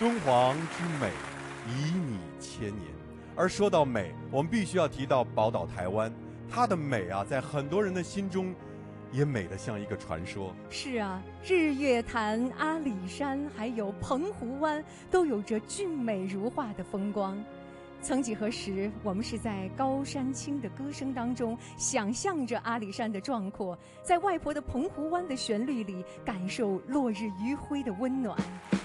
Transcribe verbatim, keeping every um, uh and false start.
敦煌之美，旖旎千年。而说到美，我们必须要提到宝岛台湾，它的美啊，在很多人的心中，也美得像一个传说。 是啊，日月潭、阿里山，还有澎湖湾，都有着俊美如画的风光。曾几何时，我们是在高山青的歌声当中，想象着阿里山的壮阔，在外婆的澎湖湾的旋律里，感受落日余晖的温暖。